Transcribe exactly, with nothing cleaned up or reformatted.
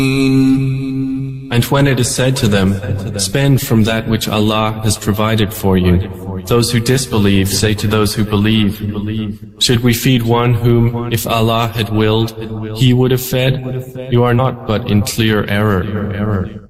And when it is said to them, spend from that which Allah has provided for you, those who disbelieve say to those who believe, should we feed one whom, if Allah had willed, He would have fed? You are not but in clear error.